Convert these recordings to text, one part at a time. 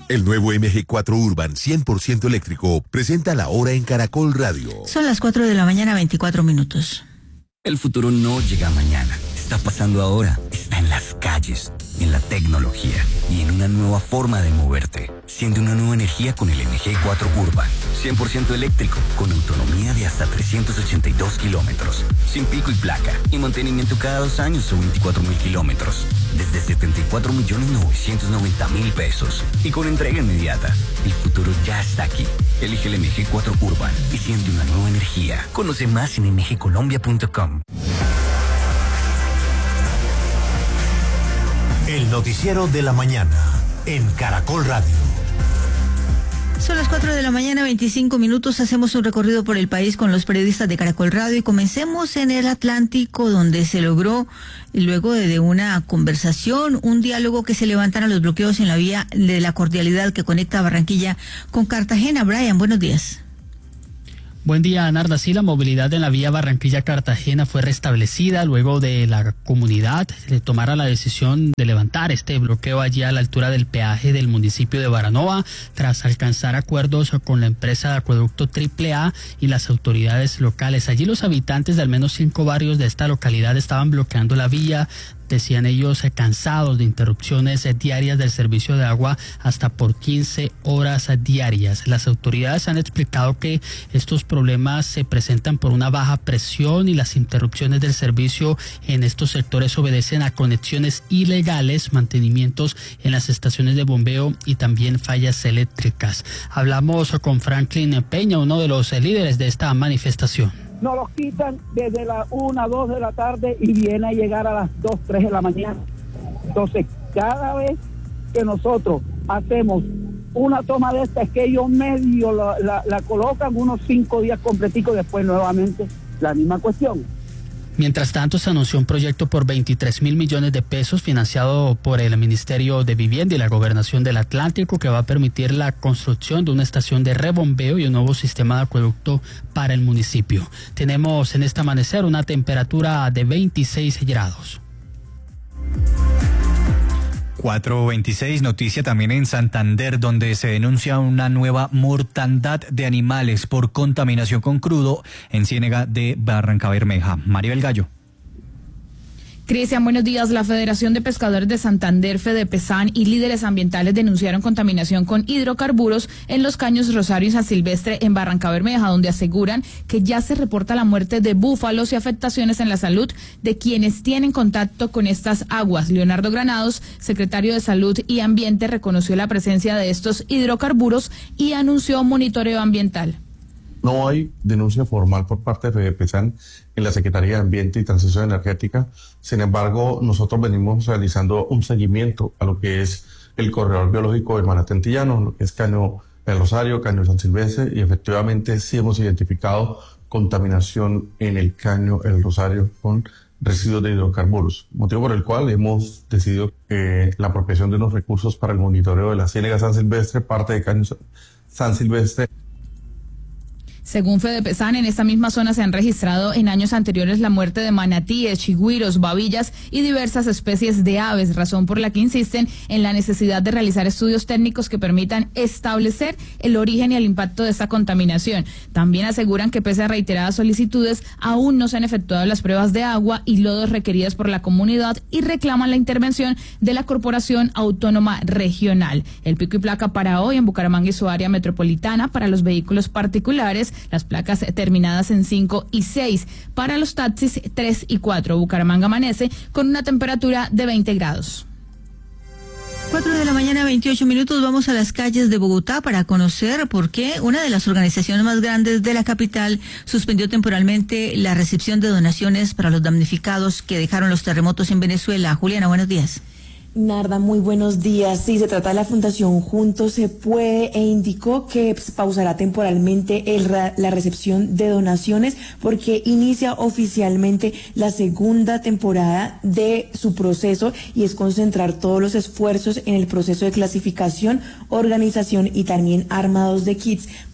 El nuevo MG4 Urban 100% eléctrico presenta la hora en Caracol Radio. Son las 4 de la mañana, 24 minutos. El futuro no llega mañana, está pasando ahora, está en las calles, en la tecnología y en una nueva forma de moverte. Siente una nueva energía con el MG4 Urban, 100% eléctrico, con autonomía de hasta 382 kilómetros, sin pico y placa y mantenimiento cada 2 años o 24.000 kilómetros, desde 74.990.000 pesos y con entrega inmediata. El futuro ya está aquí. Elige el MG4 Urban y siente una nueva energía. Conoce más en mgcolombia.com. El noticiero de la mañana en Caracol Radio. Son las 4 de la mañana, 25 minutos. Hacemos un recorrido por el país con los periodistas de Caracol Radio y comencemos en el Atlántico, donde se logró, luego de una conversación, un diálogo, que se levantaran los bloqueos en la vía de la cordialidad que conecta Barranquilla con Cartagena. Brian, buenos días. Buen día, Narda. Sí, la movilidad en la vía Barranquilla-Cartagena fue restablecida luego de la comunidad tomara la decisión de levantar este bloqueo allí a la altura del peaje del municipio de Baranova, tras alcanzar acuerdos con la empresa de acueducto AAA y las autoridades locales. Allí los habitantes de al menos 5 barrios de esta localidad estaban bloqueando la vía. Decían ellos cansados de interrupciones diarias del servicio de agua hasta por 15 horas diarias. Las autoridades han explicado que estos problemas se presentan por una baja presión y las interrupciones del servicio en estos sectores obedecen a conexiones ilegales, mantenimientos en las estaciones de bombeo y también fallas eléctricas. Hablamos con Franklin Peña, uno de los líderes de esta manifestación. Nos los quitan desde las 1, 2 de la tarde y viene a llegar a las 2, 3 de la mañana. Entonces, cada vez que nosotros hacemos una toma de esta, es que ellos medio la colocan unos 5 días completicos, después nuevamente la misma cuestión. Mientras tanto, se anunció un proyecto por 23.000 millones de pesos financiado por el Ministerio de Vivienda y la Gobernación del Atlántico, que va a permitir la construcción de una estación de rebombeo y un nuevo sistema de acueducto para el municipio. Tenemos en este amanecer una temperatura de 26 grados. 4:26, noticia también en Santander, donde se denuncia una nueva mortandad de animales por contaminación con crudo en Ciénega de Barrancabermeja. Maribel Gallo. Cristian, buenos días. La Federación de Pescadores de Santander, Fedepesan, y líderes ambientales denunciaron contaminación con hidrocarburos en los caños Rosario y San Silvestre en Barrancabermeja, donde aseguran que ya se reporta la muerte de búfalos y afectaciones en la salud de quienes tienen contacto con estas aguas. Leonardo Granados, secretario de Salud y Ambiente, reconoció la presencia de estos hidrocarburos y anunció monitoreo ambiental. No hay denuncia formal por parte de Fedepesan en la Secretaría de Ambiente y Transición Energética. Sin embargo, nosotros venimos realizando un seguimiento a lo que es el corredor biológico del Manatí Antillano, lo que es Caño El Rosario, Caño San Silvestre, y efectivamente sí hemos identificado contaminación en el Caño El Rosario con residuos de hidrocarburos, motivo por el cual hemos decidido la apropiación de unos recursos para el monitoreo de la Ciénega San Silvestre, parte de Caño San Silvestre. Según Fedepesan, en esta misma zona se han registrado en años anteriores la muerte de manatíes, chigüiros, babillas y diversas especies de aves, razón por la que insisten en la necesidad de realizar estudios técnicos que permitan establecer el origen y el impacto de esta contaminación. También aseguran que pese a reiteradas solicitudes, aún no se han efectuado las pruebas de agua y lodos requeridas por la comunidad y reclaman la intervención de la Corporación Autónoma Regional. El pico y placa para hoy en Bucaramanga y su área metropolitana para los vehículos particulares, las placas terminadas en 5 y 6. Para los taxis, 3 y 4. Bucaramanga amanece con una temperatura de 20 grados. 4 de la mañana, 28 minutos. Vamos a las calles de Bogotá para conocer por qué una de las organizaciones más grandes de la capital suspendió temporalmente la recepción de donaciones para los damnificados que dejaron los terremotos en Venezuela. Juliana, buenos días. Narda, muy buenos días. Sí, se trata de la Fundación Juntos se Puede e indicó que pausará temporalmente la recepción de donaciones porque inicia oficialmente la segunda temporada de su proceso y es concentrar todos los esfuerzos en el proceso de clasificación, organización y también armados de kits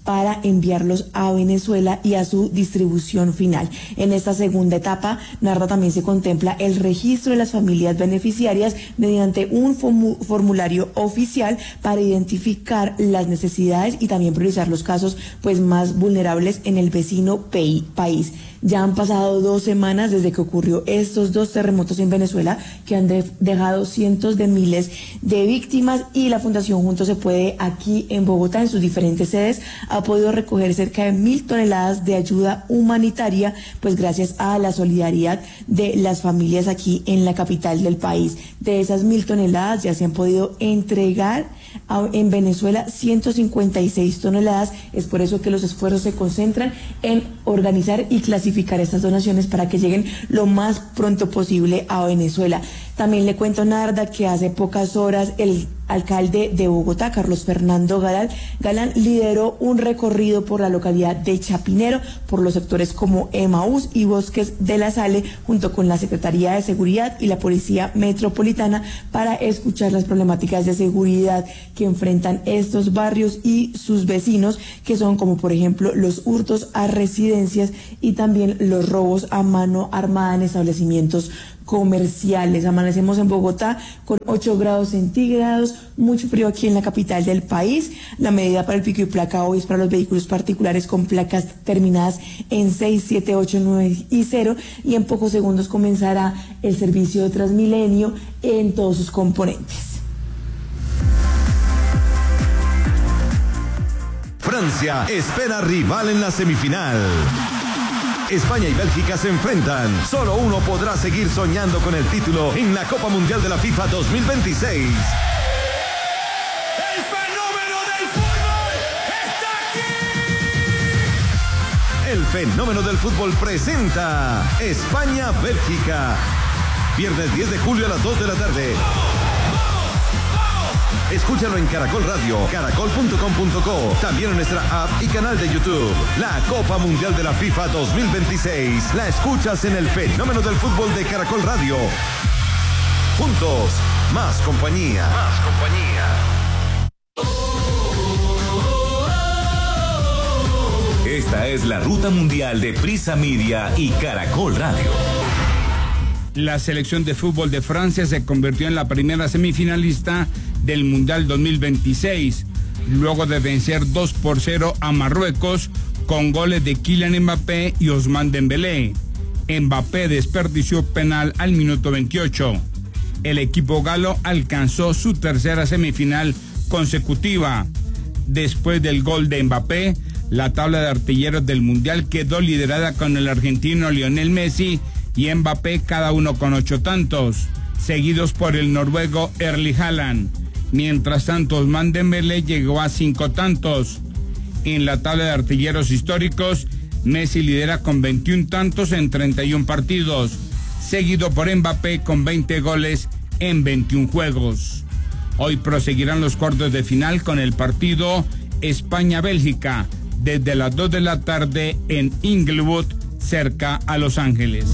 para enviarlos a Venezuela y a su distribución final. En esta segunda etapa, Narda, también se contempla el registro de las familias beneficiarias mediante un formulario oficial para identificar las necesidades y también priorizar los casos pues más vulnerables en el vecino país. Ya han pasado 2 semanas desde que ocurrió estos 2 terremotos en Venezuela que han dejado cientos de miles de víctimas, y la Fundación Juntos se Puede aquí en Bogotá, en sus diferentes sedes, ha podido recoger cerca de 1.000 toneladas de ayuda humanitaria, pues gracias a la solidaridad de las familias aquí en la capital del país. De esas 1.000 toneladas ya se han podido entregar en Venezuela 156 toneladas. Es por eso que los esfuerzos se concentran en organizar y clasificar estas donaciones para que lleguen lo más pronto posible a Venezuela. También le cuento, Narda, que hace pocas horas el alcalde de Bogotá, Carlos Fernando Galán, lideró un recorrido por la localidad de Chapinero, por los sectores como Emaús y Bosques de la Sale, junto con la Secretaría de Seguridad y la Policía Metropolitana, para escuchar las problemáticas de seguridad que enfrentan estos barrios y sus vecinos, que son como por ejemplo los hurtos a residencias y también los robos a mano armada en establecimientos comerciales. Amanecemos en Bogotá con 8 grados centígrados, mucho frío aquí en la capital del país. La medida para el pico y placa hoy es para los vehículos particulares con placas terminadas en 6, 7, 8, 9 y 0, y en pocos segundos comenzará el servicio de Transmilenio en todos sus componentes. Francia espera rival en la semifinal. España y Bélgica se enfrentan. Solo uno podrá seguir soñando con el título en la Copa Mundial de la FIFA 2026. ¡El fenómeno del fútbol está aquí! El fenómeno del fútbol presenta España-Bélgica. Viernes 10 de julio a las 2 de la tarde. Escúchalo en Caracol Radio, caracol.com.co, también en nuestra app y canal de YouTube. La Copa Mundial de la FIFA 2026. La escuchas en el fenómeno del fútbol de Caracol Radio. Juntos, más compañía. Más compañía. Esta es la ruta mundial de Prisa Media y Caracol Radio. La selección de fútbol de Francia se convirtió en la primera semifinalista del Mundial 2026, luego de vencer 2-0 a Marruecos con goles de Kylian Mbappé y Ousmane Dembélé. Mbappé desperdició penal al minuto 28. El equipo galo alcanzó su tercera semifinal consecutiva. Después del gol de Mbappé, la tabla de artilleros del Mundial quedó liderada con el argentino Lionel Messi y Mbappé, cada uno con 8 tantos, seguidos por el noruego Erling Haaland. Mientras tanto, Ousmane Dembélé llegó a 5 tantos. En la tabla de artilleros históricos, Messi lidera con 21 tantos en 31 partidos, seguido por Mbappé con 20 goles en 21 juegos. Hoy proseguirán los cuartos de final con el partido España-Bélgica desde las 2 de la tarde en Inglewood, cerca a Los Ángeles.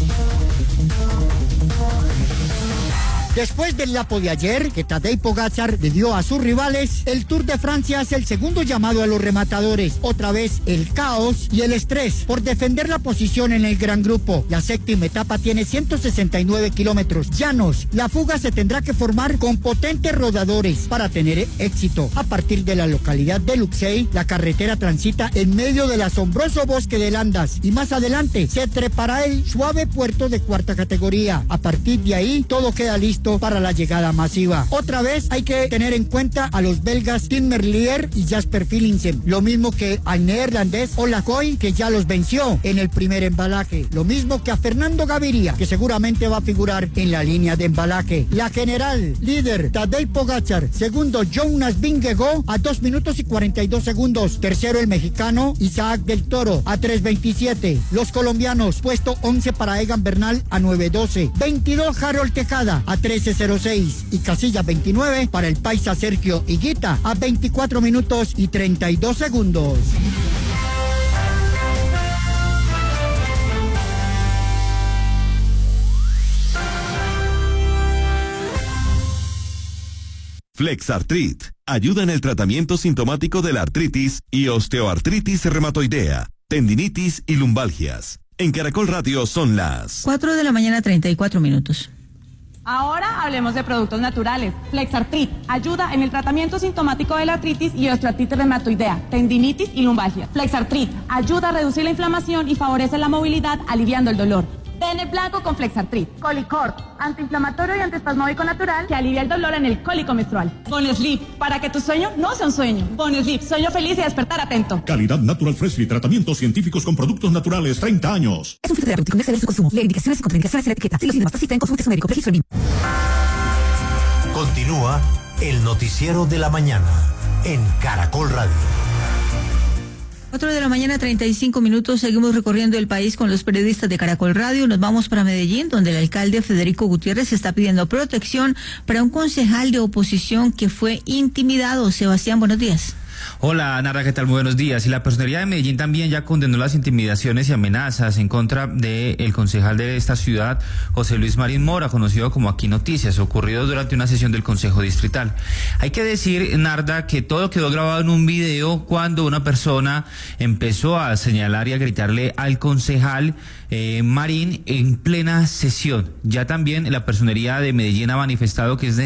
Después del lapo de ayer, que Tadej Pogačar le dio a sus rivales, el Tour de Francia hace el segundo llamado a los rematadores. Otra vez el caos y el estrés por defender la posición en el gran grupo. La séptima etapa tiene 169 kilómetros llanos. La fuga se tendrá que formar con potentes rodadores para tener éxito. A partir de la localidad de Luxeuil, la carretera transita en medio del asombroso bosque de Landas y más adelante se trepará el suave puerto de cuarta categoría. A partir de ahí, todo queda listo para la llegada masiva. Otra vez hay que tener en cuenta a los belgas Tim Merlier y Jasper Philipsen, lo mismo que al neerlandés Ola Koy, que ya los venció en el primer embalaje, lo mismo que a Fernando Gaviria, que seguramente va a figurar en la línea de embalaje. La general, líder Tadej Pogačar, segundo Jonas Vingegaard a 2 minutos y 42 segundos, tercero el mexicano Isaac del Toro a 3:27, los colombianos puesto 11 para Egan Bernal a 9:12, 22 Harold Tejada a 13:06 y casilla 29 para el paisa Sergio Higuita a 24 minutos y 32 segundos. Flexartrit ayuda en el tratamiento sintomático de la artritis y osteoartritis reumatoidea, tendinitis y lumbalgias. En Caracol Radio son las 4 de la mañana, 34 minutos. Ahora hablemos de productos naturales. Flexartrit ayuda en el tratamiento sintomático de la artritis y osteoartritis reumatoidea, tendinitis y lumbalgia. Flexartrit ayuda a reducir la inflamación y favorece la movilidad, aliviando el dolor. Tene blanco con Flexartrit. Colicort, antiinflamatorio y antiespasmódico natural que alivia el dolor en el cólico menstrual. Bonesleep, para que tu sueño no sea un sueño. Bonesleep, sueño feliz y despertar atento. Calidad Natural Freshly, tratamientos científicos con productos naturales, 30 años. Es un fitoterapéutico, no exceder su consumo. Lee indicaciones y contraindicaciones en la etiqueta. Si los síntomas persisten, consulte a su médico. Registro BIM. Continúa el noticiero de la mañana en Caracol Radio. 4 de la mañana, 35 minutos. Seguimos recorriendo el país con los periodistas de Caracol Radio. Nos vamos para Medellín, donde el alcalde Federico Gutiérrez está pidiendo protección para un concejal de oposición que fue intimidado. Sebastián, buenos días. Hola, Nara, ¿qué tal? Muy buenos días. Y la Personería de Medellín también ya condenó las intimidaciones y amenazas en contra del concejal de esta ciudad, José Luis Marín Mora, conocido como Aquí Noticias, ocurrido durante una sesión del Consejo Distrital. Hay que decir, Narda, que todo quedó grabado en un video cuando una persona empezó a señalar y a gritarle al concejal Marín en plena sesión. Ya también la Personería de Medellín ha manifestado que es de